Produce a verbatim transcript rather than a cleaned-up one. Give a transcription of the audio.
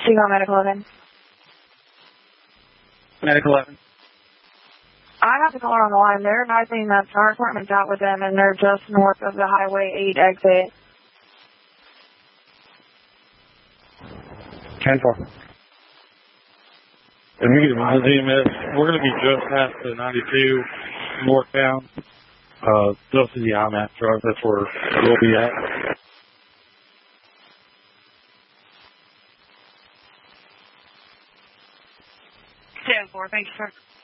Seagull Medic eleven. Medic eleven. I have the caller on the line. They're advising that our department's out with them, and they're just north of the Highway eight exit. ten four. And we get a Z M S. We're going to be just past the ninety-two northbound. Uh, just to the I M A P truck. That's where we'll be at. ten four, thank you, sir.